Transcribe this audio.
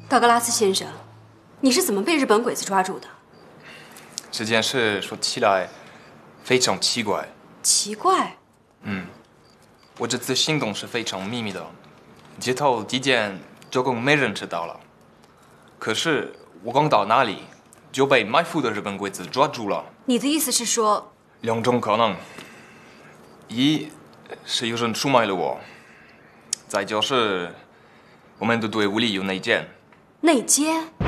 道格拉斯先生，你是怎么被日本鬼子抓住的？ 这件事说起来非常奇怪。 奇怪？ 我这次行动是非常秘密的，街头地点总共没人知道了。可是我刚到那里，就被埋伏的日本鬼子抓住了。 你的意思是说， 两种可能：一是有人出卖了我，再就是我们的队伍里有内奸。 内奸？